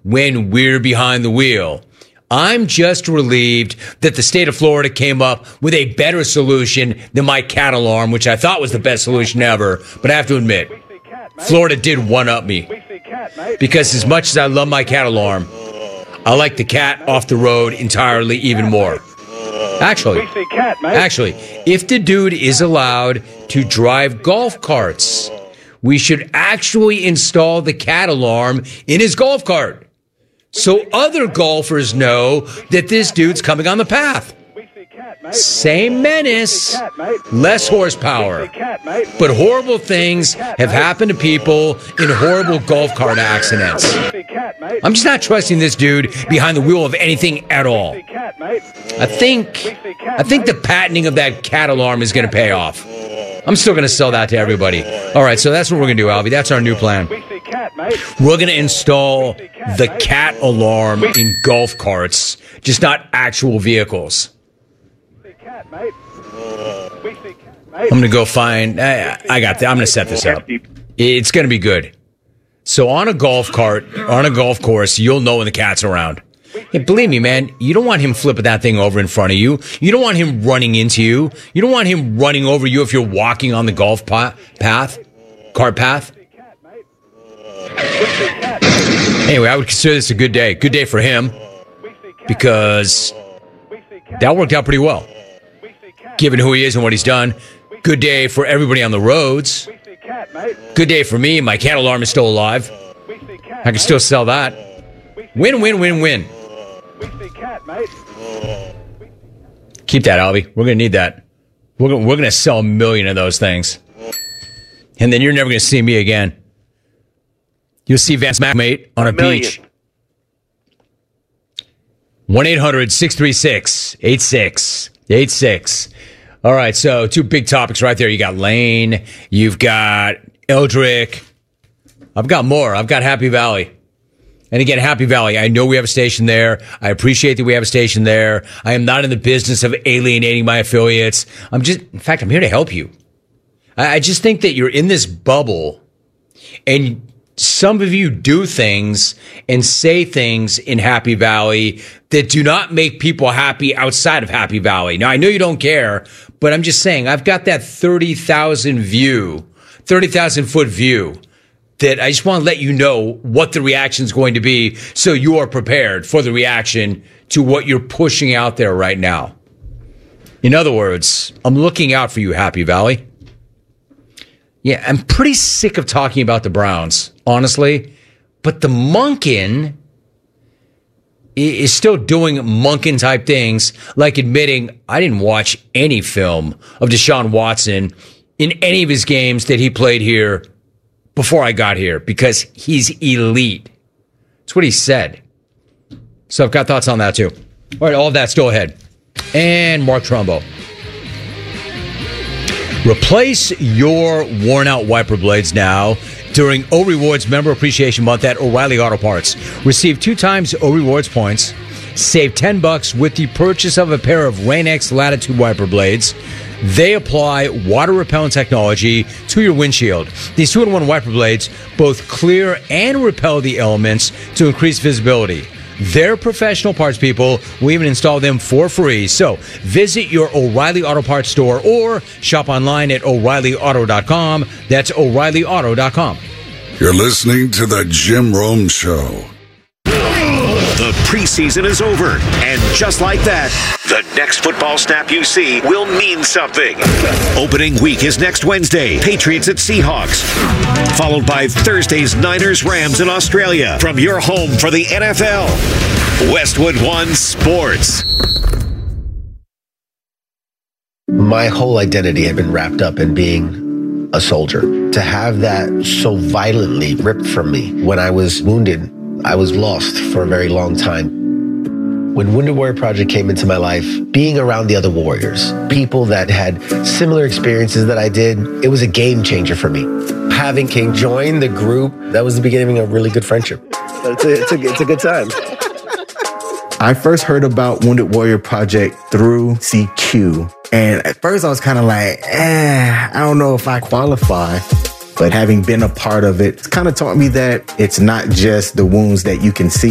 when we're behind the wheel. I'm just relieved that the state of Florida came up with a better solution than my cat alarm, which I thought was the best solution ever. But I have to admit, Florida did one-up me. Because as much as I love my cat alarm, I like the cat off the road entirely even more. Actually, if the dude is allowed to drive golf carts, we should actually install the cat alarm in his golf cart, so other golfers know that this dude's coming on the path. Same menace, less horsepower. But horrible things have happened to people in horrible golf cart accidents. I'm just not trusting this dude behind the wheel of anything at all. I think the patenting of that cat alarm is going to pay off. I'm still going to sell that to everybody. All right, so that's what we're going to do, Albie. That's our new plan. We're going to install the cat alarm in golf carts, just not actual vehicles. I'm going to go find... I got that. I'm going to set this up. It's going to be good. So on a golf cart, on a golf course, you'll know when the cat's around. And believe me, man, you don't want him flipping that thing over in front of you. You don't want him running into you. You don't want him running over you if you're walking on the golf cart path. Anyway, I would consider this a good day. Good day for him because that worked out pretty well, given who he is and what he's done. Good day for everybody on the roads. Good day for me. My cat alarm is still alive. I can still sell that. Win, win, win, win. Keep that, Albie. We're going to need that. We're going to sell 1 million of those things. And then you're never going to see me again. You'll see Vance McMate on a beach. 1-800-636-8686. All right, so two big topics right there. You got Lane. You've got Eldrick. I've got more. I've got Happy Valley. And again, Happy Valley, I know we have a station there. I appreciate that we have a station there. I am not in the business of alienating my affiliates. In fact, I'm here to help you. I just think that you're in this bubble and some of you do things and say things in Happy Valley that do not make people happy outside of Happy Valley. Now, I know you don't care, but I'm just saying, I've got that 30,000 foot view that I just want to let you know what the reaction is going to be so you are prepared for the reaction to what you're pushing out there right now. In other words, I'm looking out for you, Happy Valley. Yeah, I'm pretty sick of talking about the Browns, honestly. But the Monken is still doing Monken-type things, like admitting I didn't watch any film of Deshaun Watson in any of his games that he played here before I got here because he's elite. That's what he said. So I've got thoughts on that, too. All right, all of that still ahead. And Mark Trumbo. Replace your worn-out wiper blades now during O Rewards Member Appreciation Month at O'Reilly Auto Parts. Receive 2 times O Rewards points. Save $10 with the purchase of a pair of Rain-X Latitude wiper blades. They apply water-repellent technology to your windshield. These 2-in-1 wiper blades both clear and repel the elements to increase visibility. Their professional parts people will even install them for free. So visit your O'Reilly Auto Parts store or shop online at O'ReillyAuto.com. That's O'ReillyAuto.com. You're listening to The Jim Rome Show. The preseason is over, and just like that, the next football snap you see will mean something. Opening week is next Wednesday, Patriots at Seahawks, followed by Thursday's Niners-Rams in Australia. From your home for the NFL, Westwood One Sports. My whole identity had been wrapped up in being a soldier. To have that so violently ripped from me when I was wounded, I was lost for a very long time. When Wounded Warrior Project came into my life, being around the other warriors, people that had similar experiences that I did, it was a game changer for me. Having King join the group, that was the beginning of a really good friendship. It's a good time. I first heard about Wounded Warrior Project through CQ. And at first I was kind of like, I don't know if I qualify. But having been a part of it, it's kind of taught me that it's not just the wounds that you can see.